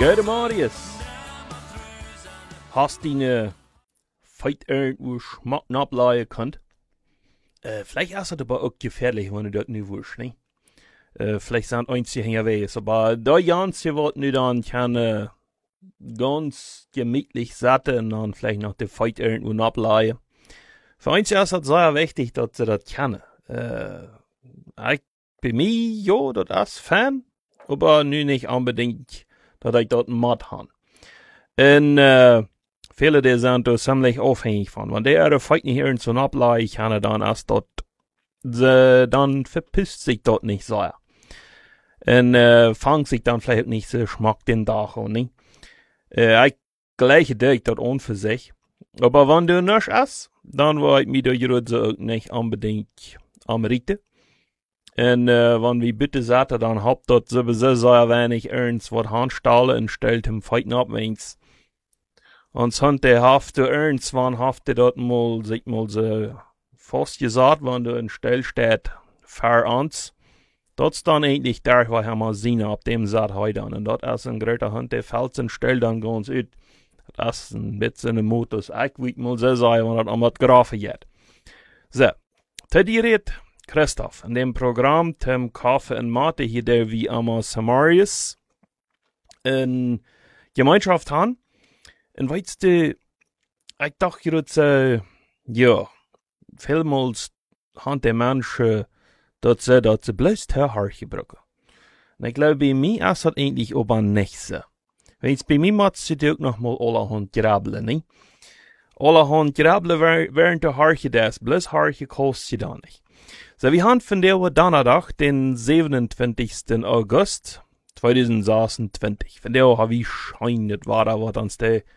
Gute Marius. Hast du eine Fight irgendwo Schmacken ableihen könnt? Vielleicht ist das aber auch gefährlich, wenn du das nicht wusst, ne? Vielleicht sind einzige Hängerweis, aber da Janske wird nicht dann kann ganz gemütlich satten und dann vielleicht noch die Fight irgendwo ableihen. Für uns ist das sehr wichtig, dass sie das kennen. Ich bin mir, ja, das ist Fan, aber nicht unbedingt, dass ich dort einen Mod habe. Und, viele der sind da ziemlich aufhängig von. Wenn der ihre Fight nicht irgendwo ableihen kann, dann ist dort, dann verpisst sich dort nicht sehr. Und, fangt sich dann vielleicht nicht so schmack den Tag und nicht. Ich gleiche dich dort an für sich. Aber wenn du nicht isst, dann war ich mir da auch nicht unbedingt am Rieten. Und, wenn wir bitte sagten, dann habt dort sowieso sehr wenig irgendwas was Handstahlen und stellt ihm Fighten ab, wenn's. Und so der hafte irgendwann hafte dort mal, sich mal so fast gesagt, wenn du in Stell steht, fair ans. Dort dann eigentlich der, wo er mal sehen, ab dem sagt heute an. Und dort ist ein großer Hund, der fällt und stellt dann ganz ut. Das ist ein bisschen ein Modus. Ich will mal so sagen, wenn das am was Grafen geht. So. Tediert Christoph. In dem Programm, Tim Kaffee und Mate, hier der wie am Samarius in Gemeinschaft haben. Und weißt du, ich dachte jetzt, ja, vielmals haben die Menschen, dass sie bloß Hörharche brauchen. Und ich glaube, bei mir ist das eigentlich aber nicht so. Weißt bei mir macht sie auch noch mal allerhand Grabeln, ne? Allerhand Grabeln während der Harche das, bloß Harche kostet sie da nicht. So, wir haben von der Donnerstag, den 27. August 2026. Von der habe ich schein, das war da, was uns der